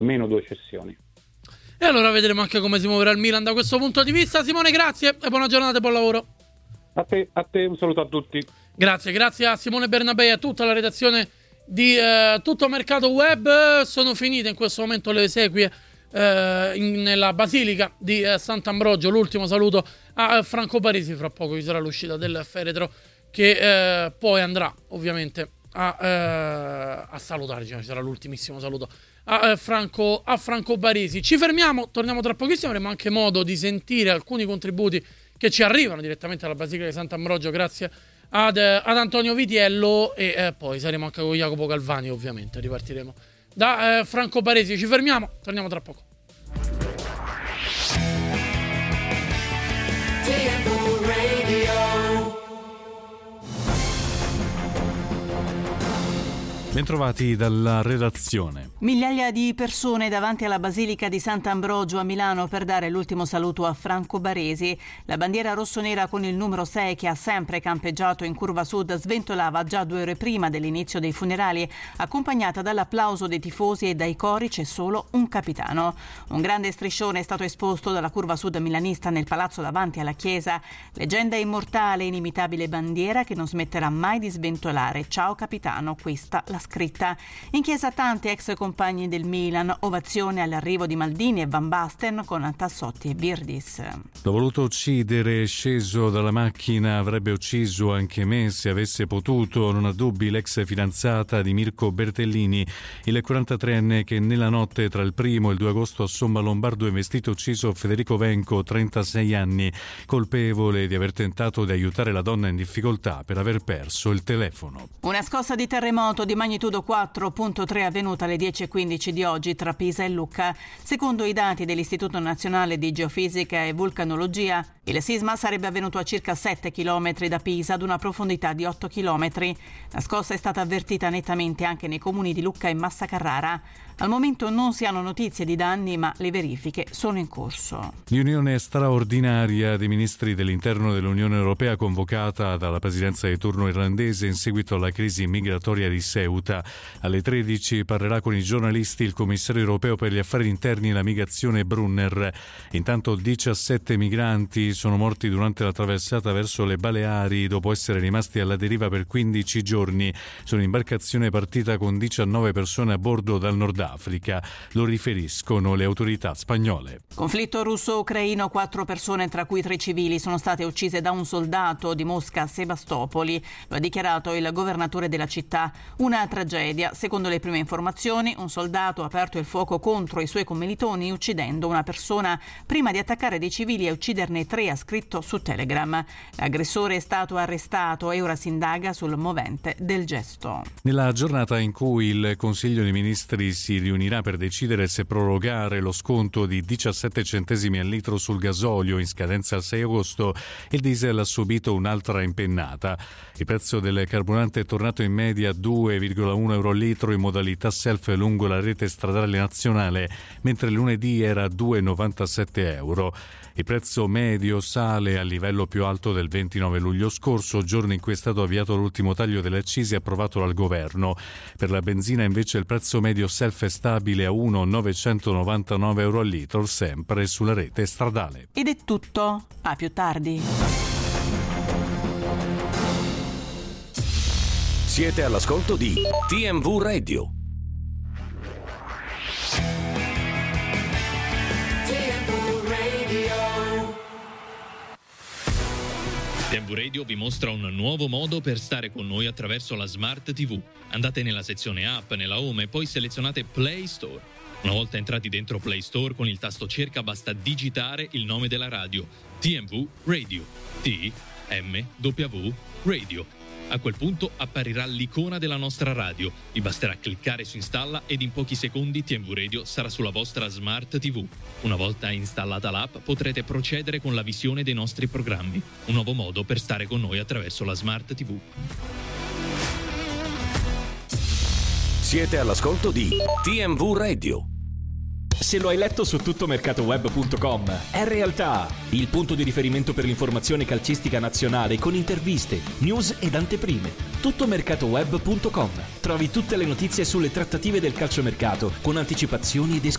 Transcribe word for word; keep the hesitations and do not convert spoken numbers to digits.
meno due cessioni. E allora vedremo anche come si muoverà il Milan da questo punto di vista. Simone, grazie e buona giornata e buon lavoro. A te, a te un saluto a tutti. Grazie, grazie a Simone Bernabei e a tutta la redazione di eh, Tutto Mercato Web. Sono finite in questo momento le esequie eh, in, nella Basilica di eh, Sant'Ambrogio. L'ultimo saluto a eh, Franco Parisi. Fra poco ci sarà l'uscita del feretro che eh, poi andrà ovviamente a, eh, a salutare. Ci sarà l'ultimissimo saluto a, eh, Franco, a Franco Parisi. Ci fermiamo, torniamo tra pochissimo. Avremo anche modo di sentire alcuni contributi che ci arrivano direttamente dalla Basilica di Sant'Ambrogio grazie ad, ad Antonio Vitiello e eh, poi saremo anche con Jacopo Galvani, ovviamente ripartiremo da eh, Franco Paresi. Ci fermiamo, torniamo tra poco. Bentrovati dalla redazione. Migliaia di persone davanti alla Basilica di Sant'Ambrogio a Milano per dare l'ultimo saluto a Franco Baresi. La bandiera rossonera con il numero sei, che ha sempre campeggiato in curva sud, sventolava già due ore prima dell'inizio dei funerali. Accompagnata dall'applauso dei tifosi e dai cori, c'è solo un capitano. Un grande striscione è stato esposto dalla curva sud milanista nel palazzo davanti alla chiesa. Leggenda immortale, inimitabile bandiera che non smetterà mai di sventolare. Ciao capitano, questa la scritta. In chiesa tanti ex compagni del Milan, ovazione all'arrivo di Maldini e Van Basten con Tassotti e Birdis. L'ho voluto uccidere, sceso dalla macchina, avrebbe ucciso anche me se avesse potuto, non ha dubbi l'ex fidanzata di Mirko Bertellini, il quarantatreenne che nella notte tra il primo e il due agosto a Somma Lombardo ha investito e ucciso Federico Venco, trentasei anni, colpevole di aver tentato di aiutare la donna in difficoltà per aver perso il telefono. Una scossa di terremoto di magnitudo quattro virgola tre avvenuta alle dieci e quindici di oggi tra Pisa e Lucca. Secondo i dati dell'Istituto Nazionale di Geofisica e Vulcanologia, il sisma sarebbe avvenuto a circa sette chilometri da Pisa ad una profondità di otto chilometri. La scossa è stata avvertita nettamente anche nei comuni di Lucca e Massa Carrara. Al momento non si hanno notizie di danni, ma le verifiche sono in corso. Riunione straordinaria dei ministri dell'interno dell'Unione Europea convocata dalla presidenza di turno irlandese in seguito alla crisi migratoria di Ceuta. Alle tredici parlerà con i giornalisti il commissario europeo per gli affari interni e la migrazione Brunner. Intanto diciassette migranti sono morti durante la traversata verso le Baleari dopo essere rimasti alla deriva per quindici giorni. Sono imbarcazione partita con diciannove persone a bordo dal Nord Africa, lo riferiscono le autorità spagnole. Conflitto russo-ucraino, quattro persone tra cui tre civili sono state uccise da un soldato di Mosca, Sebastopoli, lo ha dichiarato il governatore della città. Una tragedia, secondo le prime informazioni un soldato ha aperto il fuoco contro i suoi commilitoni uccidendo una persona prima di attaccare dei civili e ucciderne tre, ha scritto su Telegram. L'aggressore è stato arrestato e ora si indaga sul movente del gesto. Nella giornata in cui il Consiglio dei Ministri si riunirà per decidere se prorogare lo sconto di diciassette centesimi al litro sul gasolio in scadenza al sei agosto, il diesel ha subito un'altra impennata. Il prezzo del carburante è tornato in media a due virgola uno euro al litro in modalità self lungo la rete stradale nazionale, mentre lunedì era a due virgola novantasette euro. Il prezzo medio sale al livello più alto del ventinove luglio scorso, giorno in cui è stato avviato l'ultimo taglio delle accise approvato dal governo. Per la benzina invece il prezzo medio self è stabile a uno virgola novecentonovantanove euro al litro, sempre sulla rete stradale. Ed è tutto, a più tardi. Siete all'ascolto di T M V Radio. T M V Radio vi mostra un nuovo modo per stare con noi attraverso la Smart T V. Andate nella sezione app, nella home e poi selezionate Play Store. Una volta entrati dentro Play Store, con il tasto cerca basta digitare il nome della radio, T M V Radio, T M W Radio. A quel punto apparirà l'icona della nostra radio. Vi basterà cliccare su installa ed in pochi secondi T M V Radio sarà sulla vostra Smart T V. Una volta installata l'app potrete procedere con la visione dei nostri programmi. Un nuovo modo per stare con noi attraverso la Smart T V. Siete all'ascolto di T M V Radio. Se lo hai letto su tuttomercatoweb punto com, è realtà. Il punto di riferimento per l'informazione calcistica nazionale con interviste, news ed anteprime. tuttomercatoweb punto com. Trovi tutte le notizie sulle trattative del calciomercato con anticipazioni ed esclusive.